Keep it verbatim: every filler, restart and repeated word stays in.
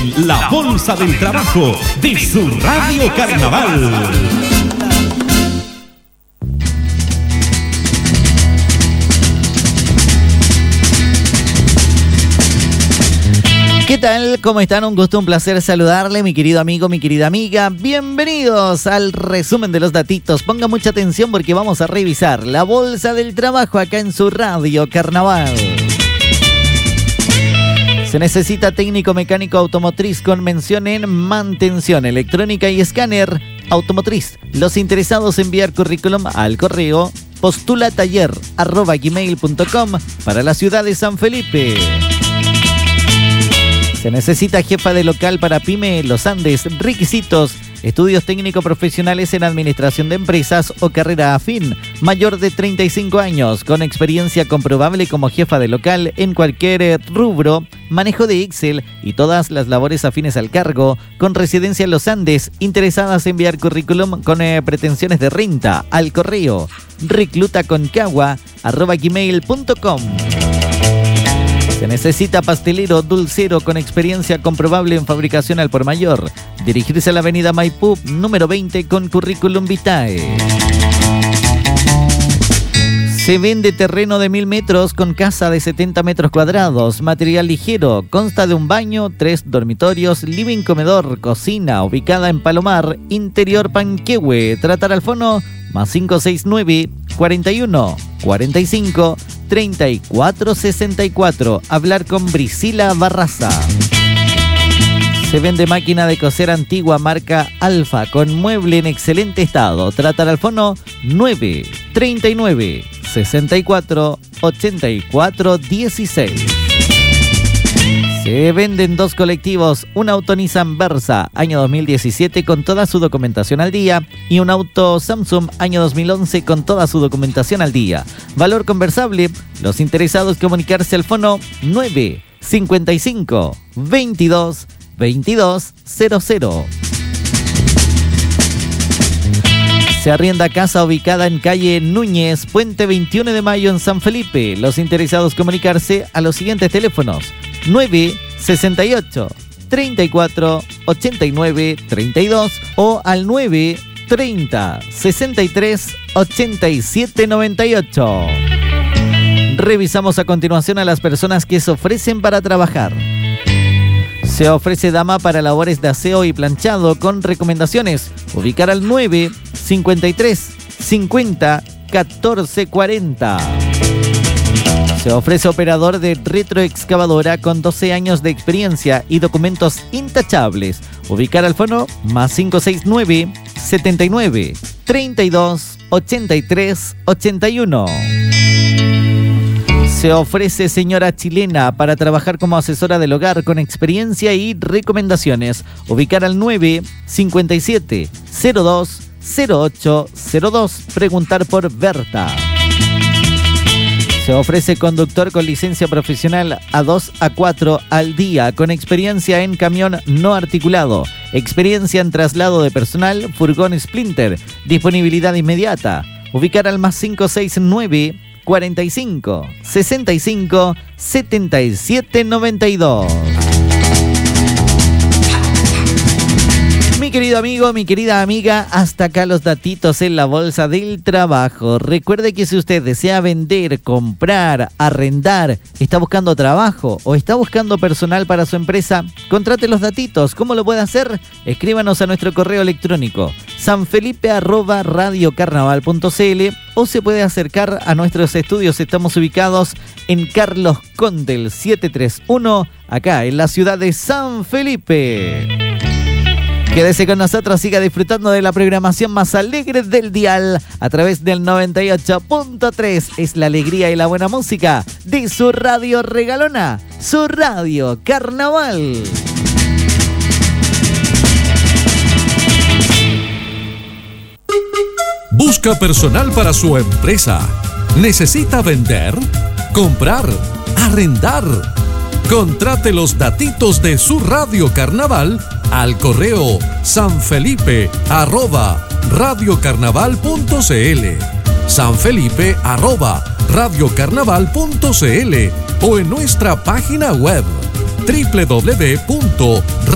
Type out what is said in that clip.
en La Bolsa del Trabajo de su Radio Carnaval. ¿Qué tal? ¿Cómo están? Un gusto, un placer saludarle, mi querido amigo, mi querida amiga. Bienvenidos al resumen de los datitos. Ponga mucha atención porque vamos a revisar la Bolsa del Trabajo acá en su Radio Carnaval. Se necesita técnico mecánico automotriz con mención en mantención electrónica y escáner automotriz. Los interesados enviar currículum al correo postulataller arroba gmail punto com para la ciudad de San Felipe. Se necesita jefa de local para PYME Los Andes. Requisitos: estudios técnico profesionales en administración de empresas o carrera afín, mayor de treinta y cinco años, con experiencia comprobable como jefa de local en cualquier rubro, manejo de Excel y todas las labores afines al cargo, con residencia en Los Andes, interesadas en enviar currículum con eh, pretensiones de renta al correo reclutaconcagua arroba gmail punto com. Se necesita pastelero dulcero con experiencia comprobable en fabricación al por mayor. Dirigirse a la avenida Maipú, número veinte, con currículum vitae. Se vende terreno de mil metros con casa de setenta metros cuadrados. Material ligero. Consta de un baño, tres dormitorios, living, comedor, cocina, ubicada en Palomar, interior Panquehue. Tratar al fono más cinco seis nueve, cuarenta y uno, cuarenta y cinco, treinta y cuatro sesenta y cuatro. Hablar con Brisila Barraza. Se vende máquina de coser antigua marca Alfa con mueble en excelente estado. Tratar al fono nueve, treinta y nueve, sesenta y cuatro, ochenta y cuatro dieciséis. Se venden dos colectivos, un auto Nissan Versa año dos mil diecisiete con toda su documentación al día y un auto Samsung año dos mil once con toda su documentación al día. Valor conversable. Los interesados comunicarse al fono nueve, cincuenta y cinco, veintidós, veintidós cero cero. Se arrienda casa ubicada en calle Núñez, Puente veintiuno de mayo en San Felipe. Los interesados comunicarse a los siguientes teléfonos: nueve, sesenta y ocho, treinta y cuatro, ochenta y nueve, treinta y dos o al nueve, treinta, sesenta y tres, ochenta y siete noventa y ocho. Revisamos a continuación a las personas que se ofrecen para trabajar. Se ofrece dama para labores de aseo y planchado con recomendaciones. Ubicar al nueve, cincuenta y tres, cincuenta, catorce cuarenta. Se ofrece operador de retroexcavadora con doce años de experiencia y documentos intachables. Ubicar al fono más cinco seis nueve, setenta y nueve, treinta y dos, ochenta y tres, ochenta y uno. Se ofrece señora chilena para trabajar como asesora del hogar con experiencia y recomendaciones. Ubicar al nueve, cincuenta y siete, cero dos, cero ocho cero dos. Preguntar por Berta. Se ofrece conductor con licencia profesional A dos A cuatro al día con experiencia en camión no articulado, experiencia en traslado de personal, furgón Splinter, disponibilidad inmediata. Ubicar al más cinco seis nueve, cuarenta y cinco, sesenta y cinco, setenta y siete noventa y dos. Mi querido amigo, mi querida amiga, hasta acá los datitos en la Bolsa del Trabajo. Recuerde que si usted desea vender, comprar, arrendar, está buscando trabajo o está buscando personal para su empresa, contrate los datitos. ¿Cómo lo puede hacer? Escríbanos a nuestro correo electrónico sanfelipe arroba radiocarnaval punto cl o se puede acercar a nuestros estudios. Estamos ubicados en Carlos Condel setecientos treinta y uno, acá en la ciudad de San Felipe. Quédese con nosotros, siga disfrutando de la programación más alegre del dial a través del noventa y ocho punto tres. Es la alegría y la buena música de su radio regalona, su Radio Carnaval. Busca personal para su empresa. ¿Necesita vender? ¿Comprar? ¿Arrendar? Contrate los datitos de su Radio Carnaval al correo sanfelipe arroba radiocarnaval punto cl, sanfelipe arroba radiocarnaval punto cl o en nuestra página web doble u doble u doble u punto